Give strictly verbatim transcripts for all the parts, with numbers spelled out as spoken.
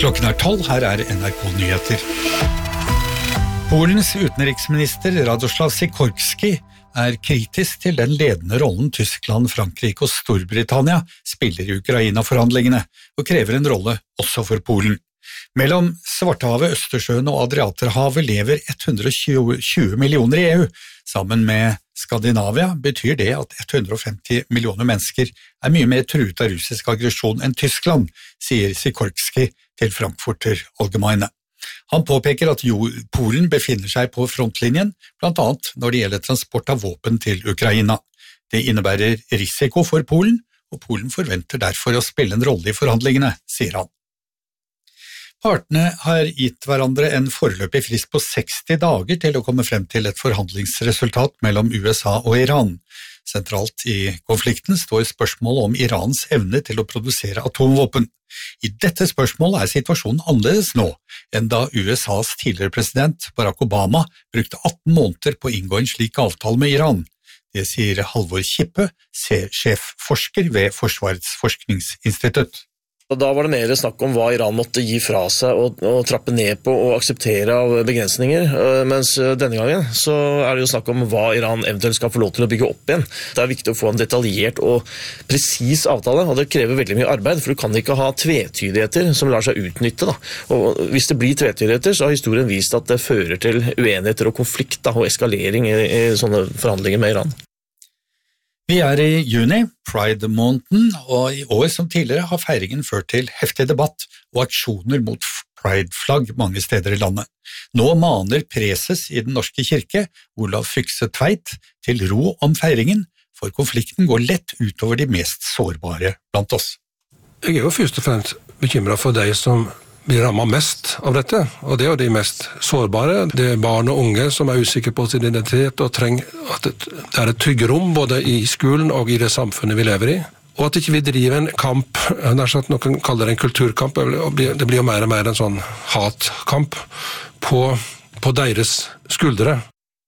Klokken er tolv, her er N R K Nyheter. Polens utenriksminister Radoslav Sikorski er kritisk til den ledende rollen Tyskland, Frankrike og Storbritannia spiller i Ukraina-forhandlingene, og krever en rolle også for Polen. Mellom Svartehavet, Østersjøen og Adriaterhavet lever ett hundre og tjue millioner i E U. Sammen med Skandinavia betyr det at ett hundre og femti millioner mennesker er mye mer truet av russisk aggresjon enn Tyskland, sier Sikorski til Frankfurter Allgemeine. Han påpeker at Polen befinner seg på frontlinjen, blant annet når det gjelder transport av våpen til Ukraina. Det innebærer risiko for Polen, og Polen forventer derfor å spille en rolle i forhandlingene, sier han. Partene har gitt hverandre en foreløpig frist på seksti dager til å komme frem til et forhandlingsresultat mellom U S A og Iran. Sentralt i konflikten står spørsmålet om Irans evne til å produsere atomvåpen. I dette spørsmålet er situasjonen annerledes nå enn da U S A's tidligere president Barack Obama brukte atten måneder på å inngå en slik avtale med Iran. Det sier Halvor Kippe, sjefforsker ved Forsvarets forskningsinstitutt. Og da var det mer snakk om hva Iran måtte gi fra seg og, og trappe ned på og akseptere av begrensninger, mens denne gangen så er det jo snakk om hva Iran eventuelt skal få lov til å bygge opp igjen. Det er viktig å få en detaljert og presis avtale, og det krever veldig mye arbeid, for du kan ikke ha tvetydigheter som lar seg utnytte. Da. Og hvis det blir tvetydigheter, så har historien vist at det fører til uenigheter og konflikt da, og eskalering i, i sånne forhandlinger med Iran. Vi er i juni, Pride-måneden, og i år som tidligere har feiringen ført til heftig debatt og aksjoner mot Pride-flagg mange steder i landet. Nå maner preses i Den norske kirke, Olav Fykse Tveit, til ro om feiringen, for konflikten går lett utover de mest sårbare blant oss. Jeg er jo først og fremst bekymret for de som blir rammet mest av dette, og det er jo de mest sårbare. Det er barn og unge som er usikre på sin identitet og trenger at det er et tryggerom både i skolen og i det samfunnet vi lever i. Og at ikke vi driver en kamp, nær sagt noen kaller det en kulturkamp, det blir jo mer og mer en sånn hatkamp på, på deres skuldre.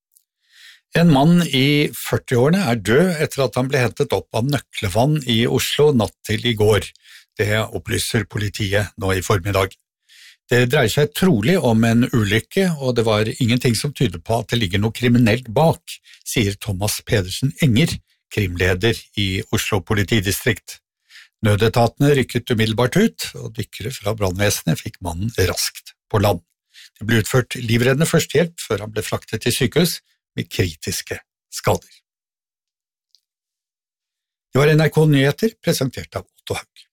En mann i førtiårene er død etter at han ble hentet opp av nøklevann i Oslo natt til i går. Det opplyser politiet nå i formiddag. Det dreier seg trolig om en ulykke, og det var ingenting som tyder på at det ligger noe kriminelt bak, sier Thomas Pedersen Enger, krimleder i Oslo politidistrikt. Nødetatene rykket umiddelbart ut, og dykkere fra brannvesenet fikk mannen raskt på land. Det ble utført livreddende førstehjelp før han ble fraktet til sykehus med kritiske skader. Det var N R K Nyheter, presentert av Otto Haug.